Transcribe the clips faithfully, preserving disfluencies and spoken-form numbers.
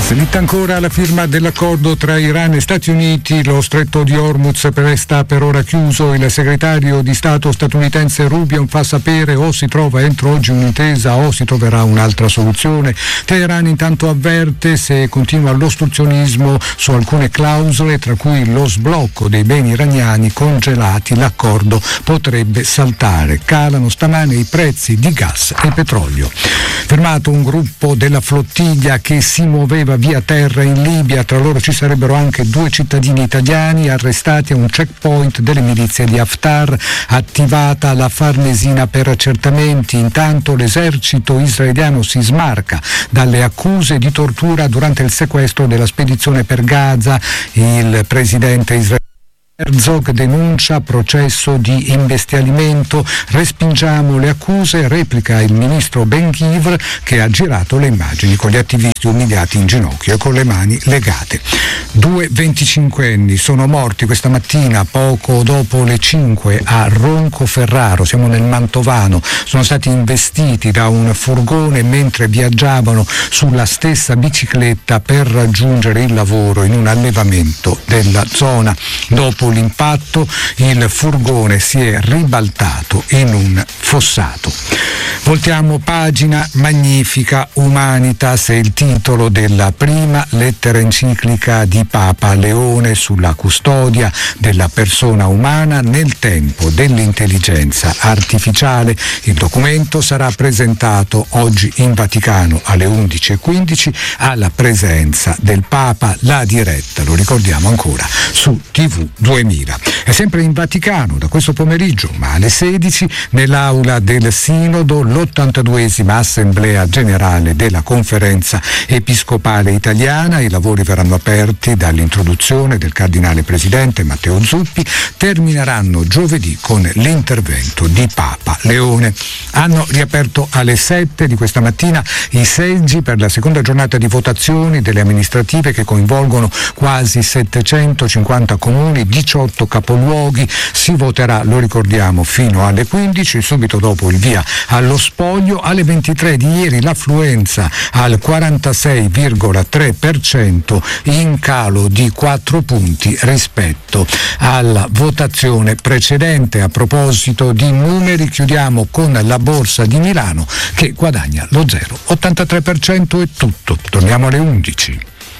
Slitta ancora la firma dell'accordo tra Iran e Stati Uniti, lo stretto di Hormuz resta per ora chiuso. Il segretario di Stato statunitense Rubio fa sapere o si trova entro oggi un'intesa o si troverà un'altra soluzione. Teheran intanto avverte: se continua l'ostruzionismo su alcune clausole, tra cui lo sblocco dei beni iraniani congelati, l'accordo potrebbe saltare. Calano stamane i prezzi di gas e petrolio. Fermato un gruppo della flottiglia che si muoveva via terra in Libia, tra loro ci sarebbero anche due cittadini italiani arrestati a un checkpoint delle milizie di Haftar. Attivata la Farnesina per accertamenti. Intanto l'esercito israeliano si smarca dalle accuse di tortura durante il sequestro della spedizione per Gaza. Il presidente israeliano Herzog denuncia processo di imbestialimento. Respingiamo le accuse, replica il ministro Ben-Gvir, che ha girato le immagini con gli attivisti umiliati in ginocchio e con le mani legate. Due venticinquenni sono morti questa mattina poco dopo le cinque a Roncoferraro, siamo nel Mantovano. Sono stati investiti da un furgone mentre viaggiavano sulla stessa bicicletta per raggiungere il lavoro in un allevamento della zona. Dopo l'impatto il furgone si è ribaltato in un fossato. Voltiamo pagina. Magnifica Humanitas è il titolo della prima lettera enciclica di Papa Leone sulla custodia della persona umana nel tempo dell'intelligenza artificiale. Il documento sarà presentato oggi in Vaticano alle undici e quindici alla presenza del Papa. La diretta, lo ricordiamo ancora, su tivù duemila. È sempre in Vaticano da questo pomeriggio, ma alle sedici, nell'aula del Sinodo, l'ottantaduesima Assemblea Generale della Conferenza Episcopale Italiana. I lavori verranno aperti dall'introduzione del Cardinale Presidente Matteo Zuppi, termineranno giovedì con l'intervento di Papa Leone. Hanno riaperto alle sette di questa mattina i seggi per la seconda giornata di votazioni delle amministrative che coinvolgono quasi settecentocinquanta comuni, diciotto capoluoghi. Si voterà, lo ricordiamo, fino alle quindici, subito dopo il via allo spoglio. Alle ventitré di ieri l'affluenza al quarantasei virgola tre per cento, in calo di quattro punti rispetto alla votazione precedente. A proposito di numeri, chiudiamo con la borsa di Milano che guadagna lo zero virgola ottantatré per cento. È tutto, torniamo alle undici.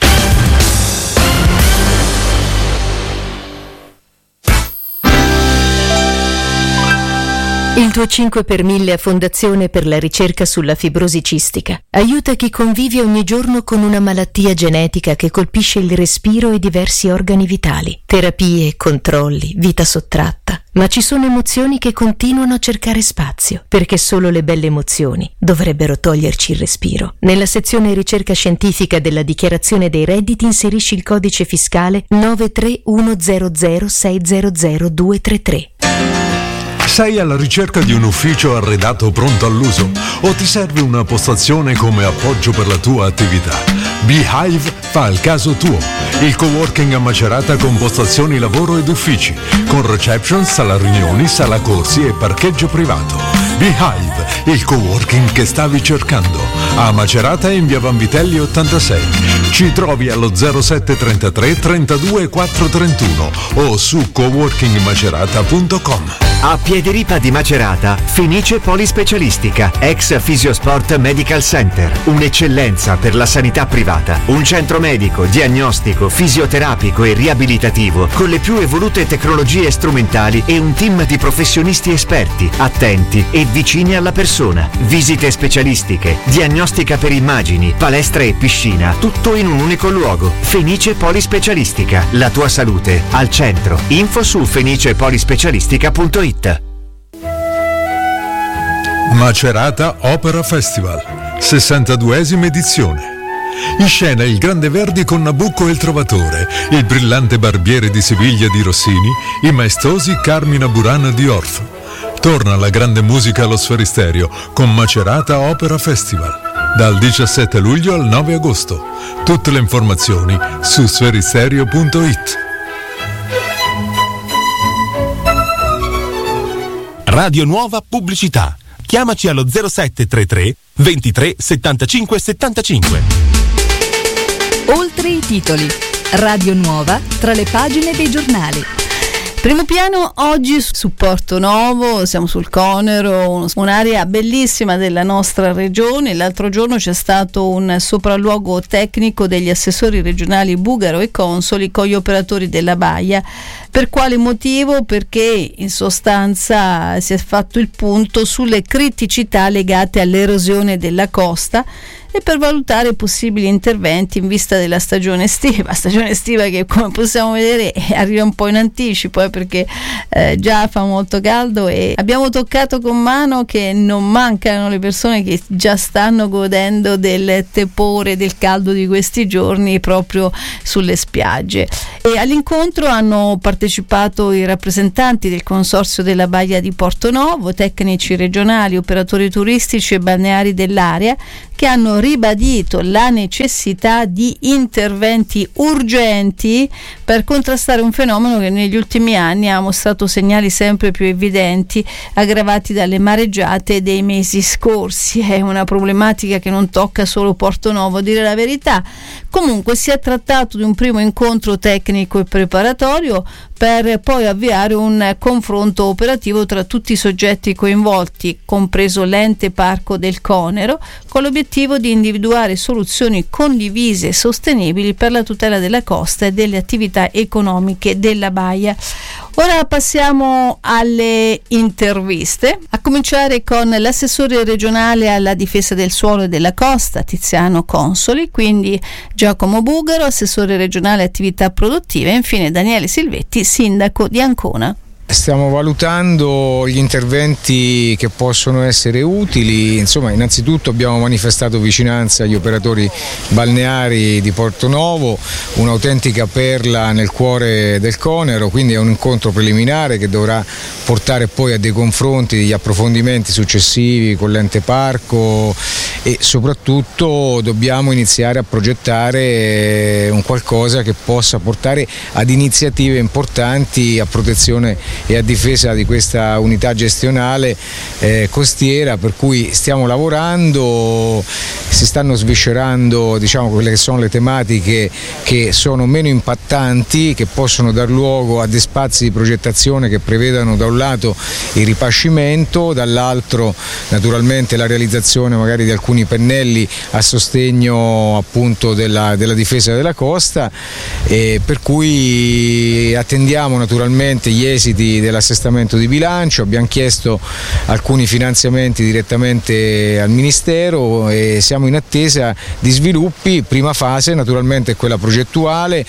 Il tuo cinque per mille a Fondazione per la ricerca sulla fibrosi cistica aiuta chi convive ogni giorno con una malattia genetica che colpisce il respiro e diversi organi vitali. Terapie, controlli, vita sottratta. Ma ci sono emozioni che continuano a cercare spazio, perché solo le belle emozioni dovrebbero toglierci il respiro. Nella sezione ricerca scientifica della dichiarazione dei redditi inserisci il codice fiscale nove tre uno zero zero sei zero zero due tre tre. Sei alla ricerca di un ufficio arredato pronto all'uso o ti serve una postazione come appoggio per la tua attività? Beehive fa il caso tuo. Il coworking a Macerata con postazioni lavoro ed uffici, con reception, sala riunioni, sala corsi e parcheggio privato. Beehive, il coworking che stavi cercando. A Macerata in via Vanvitelli ottantasei. Ci trovi allo zero sette trentatré trentadue quattro trentuno o su coworking macerata punto com. A Piediripa di Macerata, Fenice Polispecialistica, ex Fisiosport Medical Center, un'eccellenza per la sanità privata, un centro medico, diagnostico, fisioterapico e riabilitativo con le più evolute tecnologie strumentali e un team di professionisti esperti, attenti e vicini alla persona. Visite specialistiche, diagnostica per immagini, palestra e piscina, tutto in un unico luogo. Fenice Polispecialistica, la tua salute al centro. Info su fenice polispecialistica punto it. Macerata Opera Festival, sessantaduesima edizione. In scena il Grande Verdi con Nabucco e il Trovatore, il brillante Barbiere di Siviglia di Rossini, i maestosi Carmina Burana di Orff. Torna la grande musica allo Sferisterio con Macerata Opera Festival, dal diciassette luglio al nove agosto. Tutte le informazioni su sferisterio punto it. Radio Nuova Pubblicità. Chiamaci allo zero sette trentatré ventitré settantacinque settantacinque. Oltre i titoli. Radio Nuova tra le pagine dei giornali. Primo piano oggi su Porto Novo, siamo sul Conero, un'area bellissima della nostra regione. L'altro giorno c'è stato un sopralluogo tecnico degli assessori regionali Bugaro e Consoli con gli operatori della baia. Per quale motivo? Perché in sostanza si è fatto il punto sulle criticità legate all'erosione della costa e per valutare possibili interventi in vista della stagione estiva, stagione estiva che, come possiamo vedere, arriva un po' in anticipo eh, perché eh, già fa molto caldo, e abbiamo toccato con mano che non mancano le persone che già stanno godendo del tepore, del caldo di questi giorni proprio sulle spiagge. E all'incontro hanno partecipato i rappresentanti del Consorzio della Baia di Porto Novo, tecnici regionali, operatori turistici e balneari dell'area, che hanno ribadito la necessità di interventi urgenti per contrastare un fenomeno che negli ultimi anni ha mostrato segnali sempre più evidenti, aggravati dalle mareggiate dei mesi scorsi. È una problematica che non tocca solo Porto Novo, a dire la verità. Comunque si è trattato di un primo incontro tecnico e preparatorio per poi avviare un confronto operativo tra tutti i soggetti coinvolti, compreso l'ente parco del Conero, con l'obiettivo di individuare soluzioni condivise e sostenibili per la tutela della costa e delle attività economiche della baia. Ora passiamo alle interviste, a cominciare con l'assessore regionale alla difesa del suolo e della costa, Tiziano Consoli, quindi Giacomo Bugaro, assessore regionale attività produttive, e infine Daniele Silvetti, sindaco di Ancona. Stiamo valutando gli interventi che possono essere utili. Insomma, innanzitutto abbiamo manifestato vicinanza agli operatori balneari di Porto Novo, un'autentica perla nel cuore del Conero, quindi è un incontro preliminare che dovrà portare poi a dei confronti, degli approfondimenti successivi con l'ente parco, e soprattutto dobbiamo iniziare a progettare un qualcosa che possa portare ad iniziative importanti a protezione e a difesa di questa unità gestionale eh, costiera, per cui stiamo lavorando, si stanno sviscerando, diciamo, quelle che sono le tematiche che sono meno impattanti, che possono dar luogo a dei spazi di progettazione che prevedano da un lato il ripascimento, dall'altro naturalmente la realizzazione magari di alcuni pennelli a sostegno appunto della, della difesa della costa, e per cui attendiamo naturalmente gli esiti dell'assestamento di bilancio. Abbiamo chiesto alcuni finanziamenti direttamente al Ministero e siamo in attesa di sviluppi. Prima fase naturalmente è quella progettuale,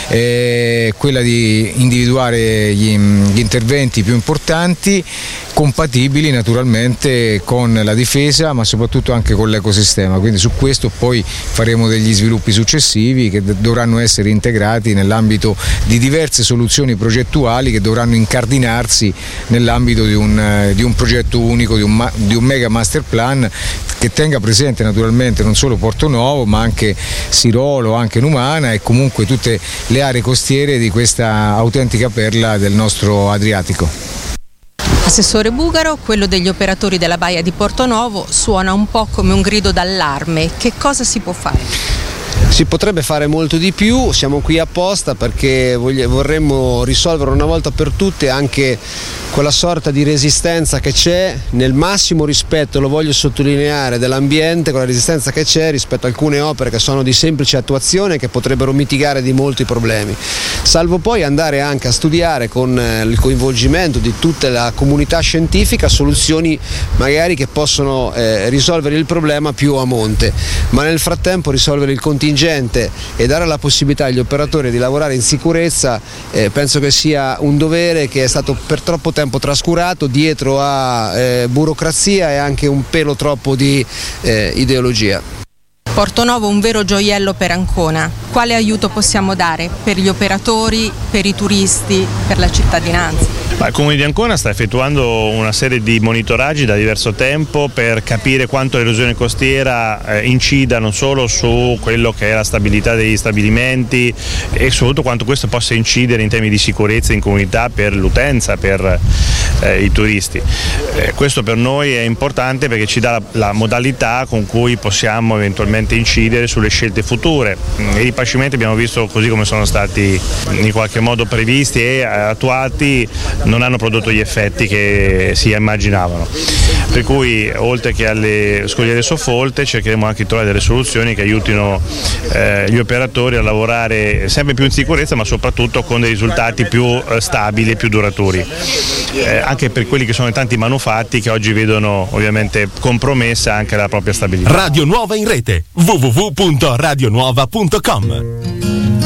eh, quella di individuare gli, gli interventi più importanti, compatibili naturalmente con la difesa ma soprattutto anche con l'ecosistema, quindi su questo poi faremo degli sviluppi successivi che dovranno essere integrati nell'ambito di diverse soluzioni progettuali che dovranno incardinarsi nell'ambito di un, di un progetto unico, di un, di un mega master plan che tenga presente naturalmente non solo Porto Novo ma anche Sirolo, anche Numana e comunque tutte le aree costiere di questa autentica perla del nostro Adriatico. Assessore Bugaro, quello degli operatori della baia di Porto Novo suona un po' come un grido d'allarme. Che cosa si può fare? Si potrebbe fare molto di più, siamo qui apposta perché vorremmo risolvere una volta per tutte anche quella sorta di resistenza che c'è, nel massimo rispetto, lo voglio sottolineare, dell'ambiente, quella resistenza che c'è rispetto a alcune opere che sono di semplice attuazione che potrebbero mitigare di molti problemi, salvo poi andare anche a studiare con il coinvolgimento di tutta la comunità scientifica soluzioni magari che possono eh, risolvere il problema più a monte, ma nel frattempo risolvere il contingente e dare la possibilità agli operatori di lavorare in sicurezza, eh, penso che sia un dovere che è stato per troppo tempo trascurato dietro a eh, burocrazia e anche un pelo troppo di eh, ideologia. Porto Novo un vero gioiello per Ancona. Quale aiuto possiamo dare per gli operatori, per i turisti, per la cittadinanza? Ma il Comune di Ancona sta effettuando una serie di monitoraggi da diverso tempo per capire quanto l'erosione costiera eh, incida non solo su quello che è la stabilità degli stabilimenti e soprattutto quanto questo possa incidere in termini di sicurezza in comunità per l'utenza, per eh, i turisti. Eh, questo per noi è importante perché ci dà la, la modalità con cui possiamo eventualmente incidere sulle scelte future. Il rifacimenti abbiamo visto, così come sono stati in qualche modo previsti e attuati, non hanno prodotto gli effetti che si immaginavano. Per cui oltre che alle scogliere soffolte cercheremo anche di trovare delle soluzioni che aiutino eh, gli operatori a lavorare sempre più in sicurezza, ma soprattutto con dei risultati più eh, stabili e più duraturi, eh, anche per quelli che sono i tanti manufatti che oggi vedono ovviamente compromessa anche la propria stabilità. Radio Nuova in rete w w w punto radio nuova punto com.